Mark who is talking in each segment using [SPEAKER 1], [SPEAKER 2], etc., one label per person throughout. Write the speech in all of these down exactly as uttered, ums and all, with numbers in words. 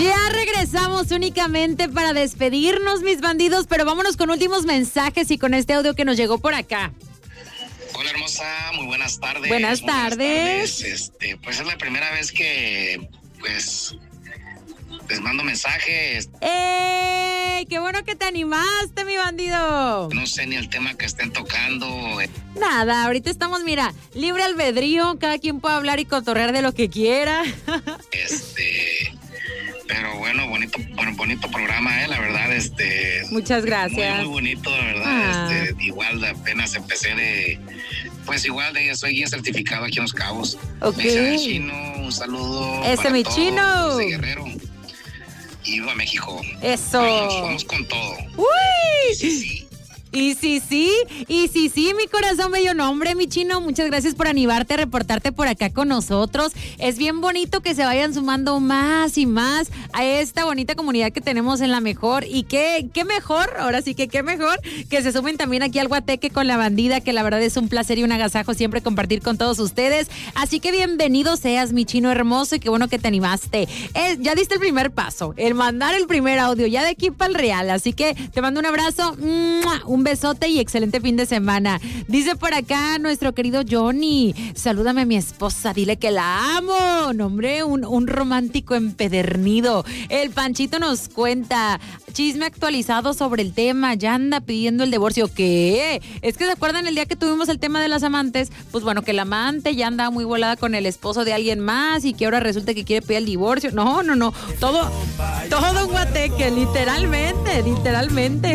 [SPEAKER 1] Ya regresamos únicamente para despedirnos, mis bandidos, pero vámonos con últimos mensajes y con este audio que nos llegó por acá.
[SPEAKER 2] Hola, hermosa, muy buenas tardes.
[SPEAKER 1] Buenas
[SPEAKER 2] muy
[SPEAKER 1] tardes.
[SPEAKER 2] Buenas tardes. Este, pues es la primera vez que, pues, les mando mensajes.
[SPEAKER 1] ¡Ey! ¡Qué bueno que te animaste, mi bandido!
[SPEAKER 2] No sé ni el tema que estén tocando.
[SPEAKER 1] Nada, ahorita estamos, mira, libre albedrío, cada quien puede hablar y cotorrear de lo que quiera.
[SPEAKER 2] Este, pero bueno, bonito, bueno, bonito programa, eh, la verdad, este.
[SPEAKER 1] Muchas gracias.
[SPEAKER 2] Muy, muy bonito, la verdad.
[SPEAKER 1] Ah.
[SPEAKER 2] Este, igual apenas empecé de, pues igual de, soy guía certificado aquí en Los Cabos.
[SPEAKER 1] Ok.
[SPEAKER 2] Me dicen Chino, un saludo.
[SPEAKER 1] Ese
[SPEAKER 2] para
[SPEAKER 1] mi
[SPEAKER 2] todos
[SPEAKER 1] Chino.
[SPEAKER 2] los de Guerrero. Y viva México.
[SPEAKER 1] Eso.
[SPEAKER 2] Vamos, vamos con todo.
[SPEAKER 1] ¡Uy!
[SPEAKER 2] Sí, sí.
[SPEAKER 1] Y sí, sí, y sí, sí, mi corazón bello nombre, mi Chino, muchas gracias por animarte a reportarte por acá con nosotros. Es bien bonito que se vayan sumando más y más a esta bonita comunidad que tenemos en La Mejor. Y qué, qué mejor, ahora sí que qué mejor, que se sumen también aquí al Guateque con la bandida, que la verdad es un placer y un agasajo siempre compartir con todos ustedes. Así que bienvenido seas, mi Chino hermoso, y qué bueno que te animaste. Es, ya diste el primer paso, el mandar el primer audio, ya de aquí para el real. Así que te mando un abrazo, un Un besote y excelente fin de semana. Dice por acá nuestro querido Johnny, salúdame a mi esposa, dile que la amo. No, hombre, un, un romántico empedernido. El Panchito nos cuenta, chisme actualizado sobre el tema, ya anda pidiendo el divorcio. ¿Qué? Es que se acuerdan el día que tuvimos el tema de las amantes, pues bueno, que la amante ya anda muy volada con el esposo de alguien más y que ahora resulta que quiere pedir el divorcio. No, no, no, todo, todo un guateque, literalmente, literalmente.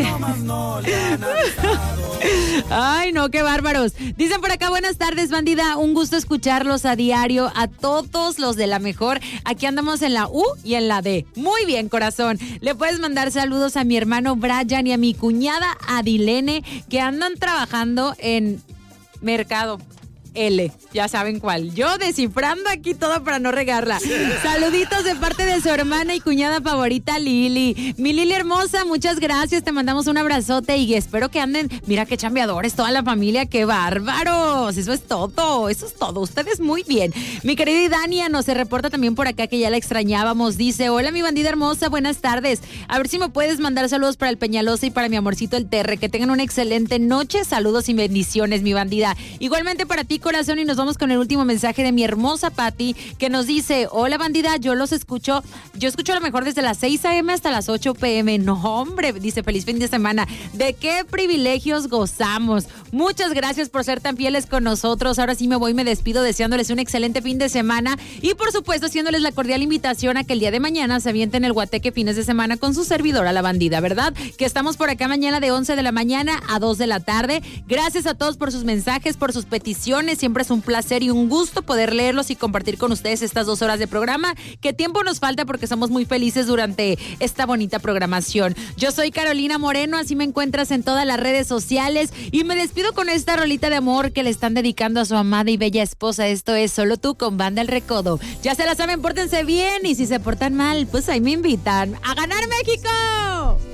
[SPEAKER 1] Ay, no, qué bárbaros. Dicen por acá, buenas tardes, bandida. Un gusto escucharlos a diario, a todos los de La Mejor. Aquí andamos en la U y en la D. Muy bien, corazón. Le puedes mandar saludos a mi hermano Brian y a mi cuñada Adilene, que andan trabajando en Mercado L, ya saben cuál. Yo descifrando aquí todo para no regarla. Saluditos de parte de su hermana y cuñada favorita, Lili. Mi Lili hermosa, muchas gracias. Te mandamos un abrazote y espero que anden. Mira qué chambeadores, toda la familia, qué bárbaros. Eso es todo, eso es todo. Ustedes muy bien. Mi querida Dania nos se reporta también por acá que ya la extrañábamos. Dice, hola mi bandida hermosa, buenas tardes. A ver si me puedes mandar saludos para el Peñalosa y para mi amorcito el Terre. Que tengan una excelente noche. Saludos y bendiciones, mi bandida. Igualmente para ti, corazón, y nos vamos con el último mensaje de mi hermosa Patti, que nos dice, hola bandida, yo los escucho, yo escucho a lo mejor desde las seis a.m. hasta las ocho pe.eme. No, hombre, dice, feliz fin de semana. ¿De qué privilegios gozamos? Muchas gracias por ser tan fieles con nosotros. Ahora sí me voy, me despido deseándoles un excelente fin de semana y por supuesto haciéndoles la cordial invitación a que el día de mañana se avienten el Guateque fines de semana con su servidora la bandida, ¿verdad? Que estamos por acá mañana de once de la mañana a dos de la tarde. Gracias a todos por sus mensajes, por sus peticiones. Siempre es un placer y un gusto poder leerlos y compartir con ustedes estas dos horas de programa. ¿Qué tiempo nos falta? Porque somos muy felices durante esta bonita programación. Yo soy Carolina Moreno, así me encuentras en todas las redes sociales y me despido con esta rolita de amor que le están dedicando a su amada y bella esposa. Esto es Solo Tú con Banda El Recodo. Ya se la saben, pórtense bien y si se portan mal, pues ahí me invitan a ganar México.